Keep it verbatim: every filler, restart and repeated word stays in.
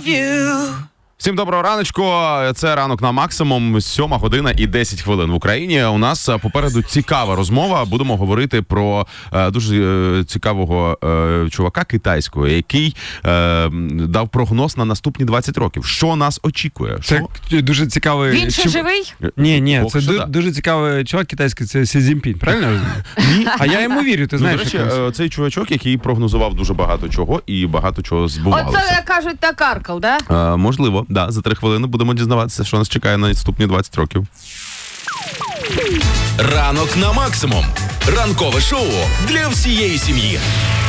love you. Всім доброго раночку. Це ранок на максимум. Сьома година і десять хвилин в Україні. У нас попереду цікава розмова. Будемо говорити про е, дуже е, цікавого е, чувака китайського, який е, дав прогноз на наступні двадцять років. Що нас очікує? Це Що? дуже цікавий... Він ще Чим- живий? Ні, ні, Поки це що ду- да. дуже цікавий чувак китайський, це Сі Цзіньпінь, правильно я розумію? Ні. А я йому вірю, ти Ну, знаєш. до речі, якось. е, цей чувачок, який прогнозував дуже багато чого і багато чого збувалося. Оце, як кажуть, накаркав, да? Е, можливо, да. За три хвилини будемо дізнаватися, що нас чекає на наступні двадцять років. Ранок на максимум. Ранкове шоу для всієї сім'ї.